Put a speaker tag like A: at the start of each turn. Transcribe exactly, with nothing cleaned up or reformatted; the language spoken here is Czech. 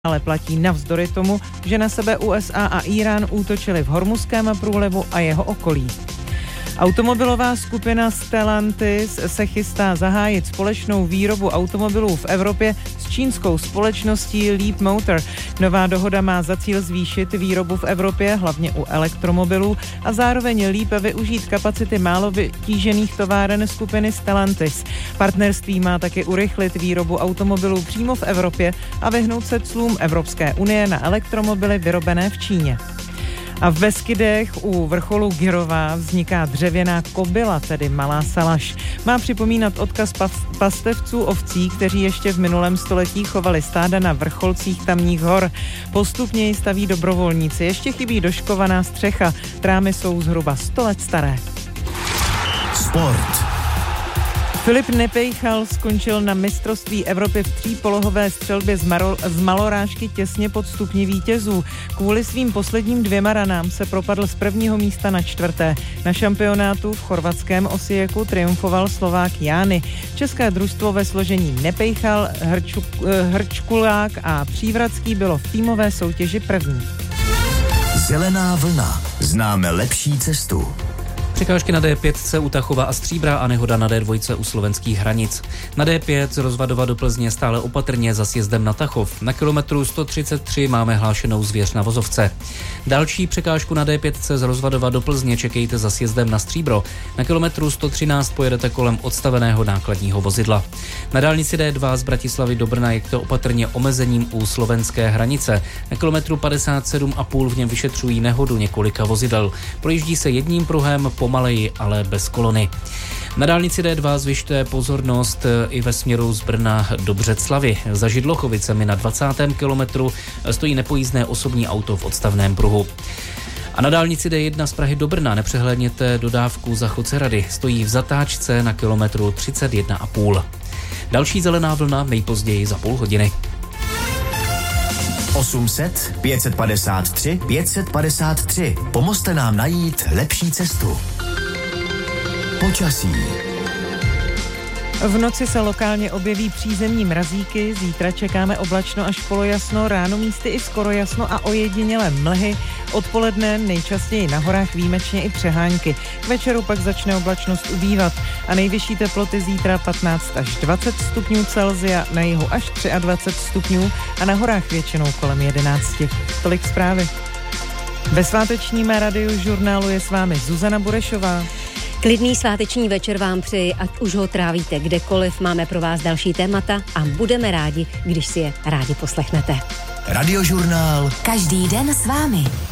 A: ale platí navzdory tomu, že na sebe U S A a Irán útočili v Hormuzském průlivu a jeho okolí. Automobilová skupina Stellantis se chystá zahájit společnou výrobu automobilů v Evropě s čínskou společností Leapmotor. Nová dohoda má za cíl zvýšit výrobu v Evropě, hlavně u elektromobilů, a zároveň lépe využít kapacity málo vytížených továren skupiny Stellantis. Partnerství má také urychlit výrobu automobilů přímo v Evropě a vyhnout se clům Evropské unie na elektromobily vyrobené v Číně. A v Beskydech u vrcholu Girova vzniká dřevěná kobyla, tedy malá salaš. Má připomínat odkaz pastevců ovcí, kteří ještě v minulém století chovali stáda na vrcholcích tamních hor. Postupně ji staví dobrovolníci. Ještě chybí doškovaná střecha. Trámy jsou zhruba sto let staré.
B: Sport.
A: Filip Nepejchal skončil na mistrovství Evropy v třípolohové střelbě z, Maro- z malorážky těsně pod stupni vítězů. Kvůli svým posledním dvěma ranám se propadl z prvního místa na čtvrté. Na šampionátu v chorvatském Osijeku triumfoval Slovák Jány. České družstvo ve složení Nepejchal, Hrču- Hrčkulák a Přívratský bylo v týmové soutěži první.
B: Zelená vlna. Známe lepší cestu.
C: Překážky na D pět u Tachova a Stříbra a nehoda na D dva u slovenských hranic. Na D pět z Rozvadova do Plzně stále opatrně za sjezdem na Tachov. Na kilometru sto třicet tři máme hlášenou zvěř na vozovce. Další překážku na D pět z Rozvadova do Plzně čekejte za sjezdem na Stříbro. Na kilometru sto třináct pojedete kolem odstaveného nákladního vozidla. Na dálnici D dva z Bratislavy do Brna je to opatrně omezením u slovenské hranice. Na kilometru padesát sedm a půl v něm vyšetřují nehodu několika vozidel. Projíždí se jedním pruhem, pomaleji, ale bez kolony. Na dálnici D dva zvyšte pozornost i ve směru z Brna do Břeclavy. Za Židlochovicemi na dvacátém kilometru stojí nepojízdné osobní auto v odstavném pruhu. A na dálnici D jedna z Prahy do Brna nepřehlédněte dodávku za Chocerady. Stojí v zatáčce na kilometru třicet jedna a půl. Další zelená vlna nejpozději za půl hodiny.
B: osm set pět set padesát tři pět set padesát tři. Pomozte nám najít lepší cestu. Počasí.
A: V noci se lokálně objeví přízemní mrazíky, zítra čekáme oblačno až polojasno, ráno místy i skoro jasno a ojedinělé mlhy, odpoledne nejčastěji na horách výjimečně i přehánky. K večeru pak začne oblačnost ubývat a nejvyšší teploty zítra patnáct až dvacet stupňů Celsia, na jihu až dvacet tři stupňů a na horách většinou kolem jedenáct. Tolik zprávy. Ve svátečním radiožurnálu je s vámi Zuzana Burešová.
D: Klidný sváteční večer vám přeji, ať už ho trávíte kdekoliv. Máme pro vás další témata a budeme rádi, když si je rádi poslechnete.
B: Radiožurnál.
E: Každý den s vámi.